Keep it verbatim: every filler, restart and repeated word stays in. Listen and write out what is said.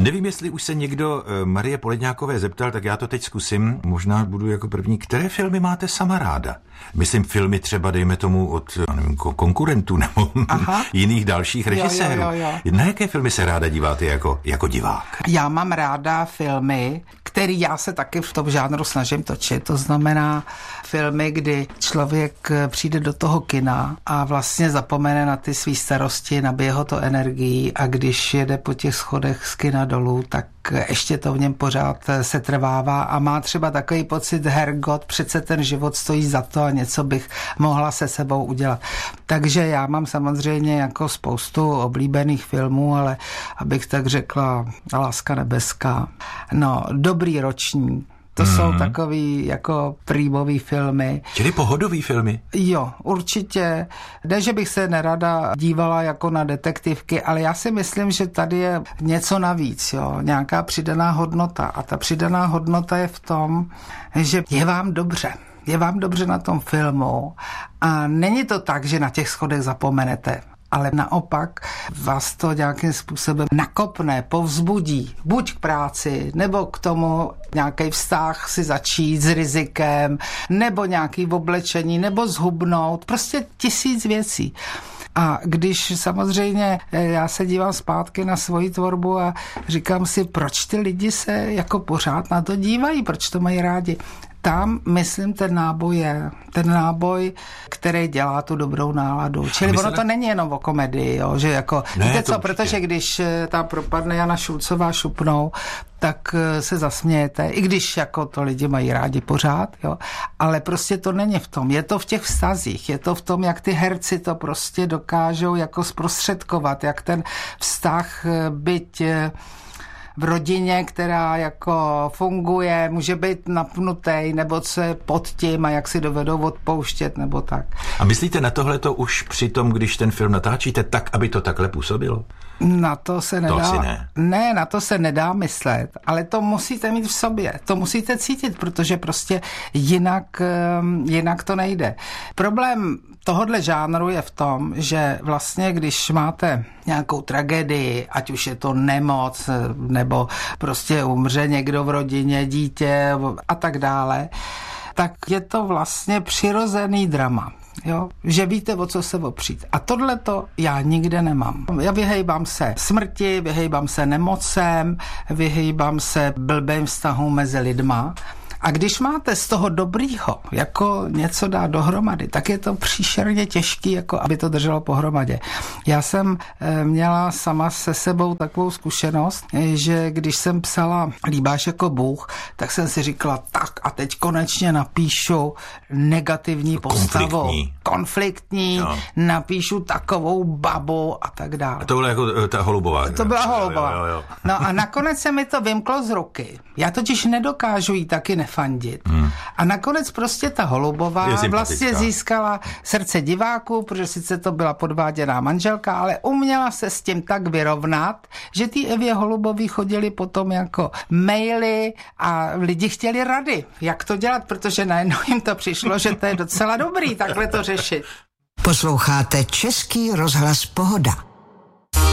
Nevím, jestli už se někdo Marie Poledňákové zeptal, tak já to teď zkusím. Možná budu jako první. Které filmy máte sama ráda? Myslím filmy třeba, dejme tomu, od nevím, konkurentů nebo Aha. jiných dalších režisérů. Jo, jo, jo. Na jaké filmy se ráda díváte jako, jako divák? Já mám ráda filmy, který já se taky v tom žánru snažím točit. To znamená filmy, kdy člověk přijde do toho kina a vlastně zapomene na ty svý starosti, nabije ho to energií a když jede po těch schodech z kina dolů, tak ještě to v něm pořád se trvává a má třeba takový pocit, hergot, přece ten život stojí za to a něco bych mohla se sebou udělat. Takže já mám samozřejmě jako spoustu oblíbených filmů, ale abych tak řekla, Láska nebeská, no, Dobrý ročník, to mm. jsou takový jako prímový filmy. Čili pohodový filmy? Jo, určitě. Ne, že bych se nerada dívala jako na detektivky, ale já si myslím, že tady je něco navíc, jo, nějaká přidaná hodnota. A ta přidaná hodnota je v tom, že je vám dobře. Je vám dobře na tom filmu a není to tak, že na těch schodech zapomenete. Ale naopak vás to nějakým způsobem nakopne, povzbudí, buď k práci, nebo k tomu nějaký vztah si začít s rizikem, nebo nějaký oblečení, nebo zhubnout, prostě tisíc věcí. A když samozřejmě já se dívám zpátky na svoji tvorbu a říkám si, proč ty lidi se jako pořád na to dívají, proč to mají rádi. Tam, myslím, ten náboj je. Ten náboj, který dělá tu dobrou náladu. Čili ono to není jenom o komedii, jo, že jako, ne, víte co, protože když tam propadne Jana Šulcová šupnou, tak se zasmějete, i když jako to lidi mají rádi pořád, jo, ale prostě to není v tom. Je to v těch vztazích, je to v tom, jak ty herci to prostě dokážou jako zprostředkovat, jak ten vztah byť v rodině, která jako funguje, může být napnutý, nebo co je pod tím a jak si dovedou odpouštět, nebo tak. A myslíte na tohleto už při tom, když ten film natáčíte tak, aby to takhle působilo? Na to se nedá. To asi ne. Ne, na to se nedá myslet, ale to musíte mít v sobě. To musíte cítit, protože prostě jinak, jinak to nejde. Problém tohodle žánru je v tom, že vlastně, když máte nějakou tragédii, ať už je to nemoc, nebo prostě umře někdo v rodině, dítě a tak dále, tak je to vlastně přirozený drama. Jo? Že víte, o co se opřít. A tohleto já nikde nemám. Já vyhejbám se smrti, vyhejbám se nemocem, vyhejbám se blbým vztahům mezi lidma. A když máte z toho dobrýho jako něco dát dohromady, tak je to příšerně těžký, jako aby to drželo pohromadě. Já jsem e, měla sama se sebou takovou zkušenost, že když jsem psala Líbáš jako Bůh, tak jsem si říkala, tak a teď konečně napíšu negativní postavu. Konfliktní. Konfliktní, no. Napíšu takovou babu a tak dále. A to byla jako ta Holubová. To byla Holubová. Jo, jo, jo. No a nakonec se mi to vymklo z ruky. Já totiž nedokážu jí taky nefandit. Hmm. A nakonec prostě ta Holubová vlastně získala srdce diváků, protože sice to byla podváděná manželka, ale uměla se s tím tak vyrovnat, že ty Evě Holubový chodili potom jako maily a lidi chtěli rady, jak to dělat, protože najednou jim to přišlo, že to je docela dobrý takhle to řešit. Posloucháte Český rozhlas Pohoda.